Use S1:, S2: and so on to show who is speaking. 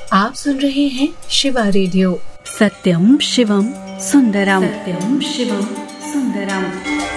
S1: आप सुन रहे हैं शिवा रेडियो।
S2: सत्यम शिवम सुंदरम। सत्यम शिवम सुंदरम।